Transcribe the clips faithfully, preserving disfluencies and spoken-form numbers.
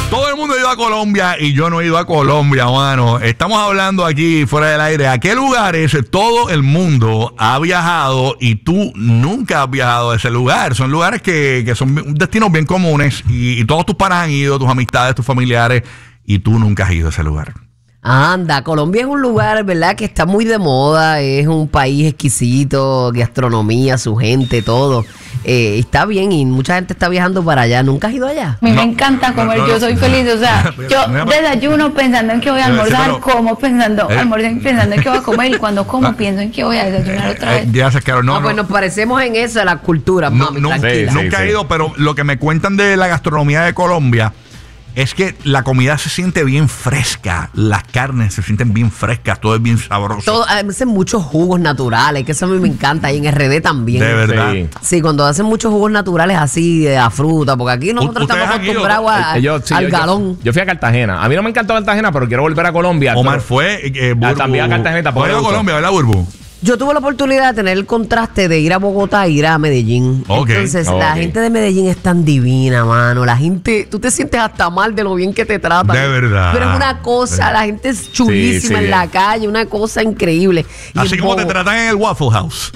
Todo el mundo ha ido a Colombia y yo no he ido a Colombia, mano. Estamos hablando aquí fuera del aire. ¿A qué lugares todo el mundo ha viajado y tú nunca has viajado a ese lugar? Son lugares que, que son destinos bien comunes y, y todos tus panas han ido, tus amistades, tus familiares, y tú nunca has ido a ese lugar. Anda, Colombia es un lugar, ¿verdad?, que está muy de moda, es un país exquisito, gastronomía, su gente, todo. Eh, está bien y mucha gente está viajando para allá. ¿Nunca has ido allá? A mí no, me encanta comer, no, no, yo soy feliz, o sea, yo desayuno pensando en que voy a almorzar, sí, pero, como pensando, eh, almuerzo pensando en que voy a comer y cuando como no, pienso en que voy a desayunar otra vez. Eh, ya se quedaron, no, ah, no, pues nos parecemos en eso, de la cultura, no, mami, no, tranquila. Sí, nunca sí, he ido, sí. Pero lo que me cuentan de la gastronomía de Colombia es que la comida se siente bien fresca, las carnes se sienten bien frescas, todo es bien sabroso. Todo, hacen muchos jugos naturales, que eso a mí me encanta, y en R D también. De verdad. Sí, sí, cuando hacen muchos jugos naturales así, de la fruta, porque aquí nosotros estamos acostumbrados a, yo, sí, al yo, galón. Yo, yo fui a Cartagena. A mí no me encantó Cartagena, pero quiero volver a Colombia. Omar fue, eh, Burbu, también a Cartagena. Fue a Colombia, ¿verdad, Burbu? Yo tuve la oportunidad de tener el contraste de ir a Bogotá e ir a Medellín. Okay. Entonces, okay. La gente de Medellín es tan divina, mano. La gente, tú te sientes hasta mal de lo bien que te tratan. De verdad. Pero es una cosa, la gente es chulísima, sí, sí, en la calle, una cosa increíble. Y así como Bo- te tratan en el Waffle House.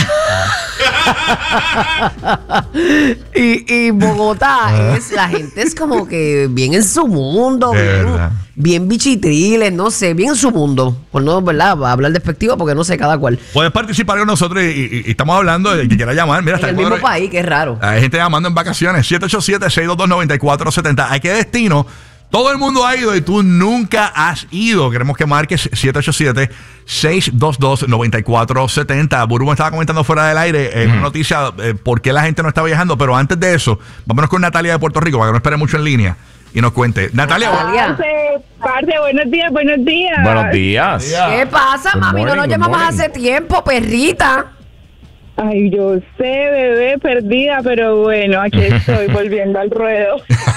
y, y Bogotá es, la gente es como que bien en su mundo, bien, bien bichitriles, no sé, bien en su mundo. Por no, ¿verdad?, hablar despectivo, porque no sé, cada cual. Puedes participar con nosotros y, y, y estamos hablando de que quiera llamar. Mira, en el mismo país, que es raro. Hay gente llamando en vacaciones. siete ocho siete, seis dos dos, nueve cuatro siete cero. ¿A qué destino todo el mundo ha ido y tú nunca has ido? Queremos que marques siete ocho siete, seis dos dos, nueve cuatro siete cero. Burbu me estaba comentando fuera del aire en mm. una noticia eh, por qué la gente no está viajando. Pero antes de eso, vámonos con Natalia de Puerto Rico para que no espere mucho en línea y nos cuente. Natalia, Natalia. Parce, buenos días, buenos días. Buenos días. ¿Qué pasa, good mami? Morning, no nos llamamos hace tiempo, perrita. Ay, yo sé, bebé, perdida, pero bueno, aquí estoy volviendo al ruedo.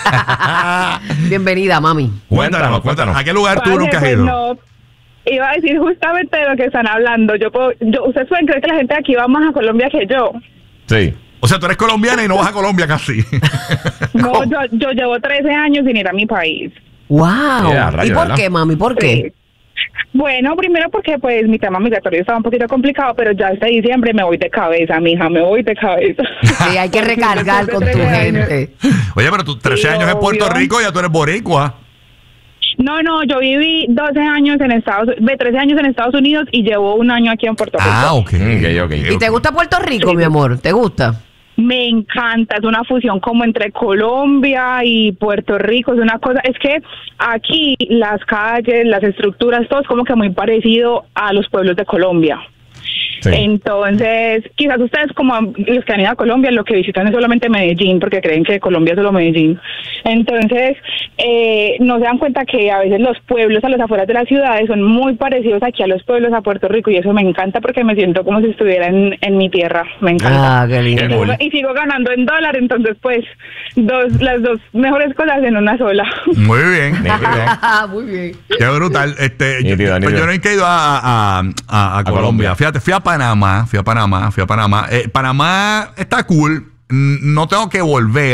Bienvenida, mami. Cuéntanos, cuéntanos. ¿A qué lugar tú nunca has ido? Pues no, iba a decir justamente de lo que están hablando. Yo, puedo, yo Ustedes pueden creer que la gente de aquí va más a Colombia que yo. Sí. O sea, tú eres colombiana y no vas a Colombia casi. No, yo, yo llevo trece años sin ir a mi país. ¡Wow! Yeah, rayo, ¿y por ¿verdad? qué, mami? ¿Por qué? Sí. Bueno, primero porque pues mi tema migratorio estaba un poquito complicado, pero ya este diciembre me voy de cabeza, mija, me voy de cabeza. Sí, hay que recargar con tu gente. Oye, pero tú trece sí, años en Puerto Rico, ya tú eres boricua. No, no, yo viví doce años en Estados Unidos, trece años en Estados Unidos y llevo un año aquí en Puerto Rico. Ah, ok. okay, okay. ¿Y te gusta Puerto Rico, sí, mi amor? ¿Te gusta? Me encanta, es una fusión como entre Colombia y Puerto Rico, es una cosa, es que aquí las calles, las estructuras, todo es como que muy parecido a los pueblos de Colombia. Sí. Entonces, quizás ustedes como los que han ido a Colombia, lo que visitan es solamente Medellín, porque creen que Colombia es solo Medellín. Entonces, eh, no se dan cuenta que a veces los pueblos a las afueras de las ciudades son muy parecidos aquí a los pueblos a Puerto Rico, y eso me encanta porque me siento como si estuviera en, en mi tierra. Me encanta. Ah, qué lindo. Y, y sigo ganando en dólar, entonces pues dos las dos mejores cosas en una sola. Muy bien. Muy bien. Muy bien. Qué brutal. Este, yo, yo, pues yo no he ido a, a, a, a, a Colombia. Colombia. Fíjate, fui a Panamá, fui a Panamá, fui a Panamá. Eh, Panamá está cool. No tengo que volver.